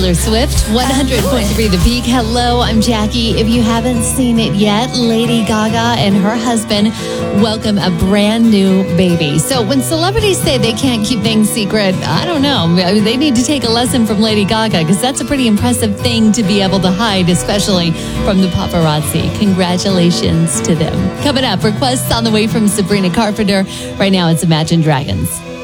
Taylor Swift, 100.3 The Peak. Hello, I'm Jackie. If you haven't seen it yet, Lady Gaga and her husband welcome a brand new baby. So when celebrities say they can't keep things secret, I don't know. They need to take a lesson from Lady Gaga because that's a pretty impressive thing to be able to hide, especially from the paparazzi. Congratulations to them. Coming up, requests on the way from Sabrina Carpenter. Right now, it's Imagine Dragons.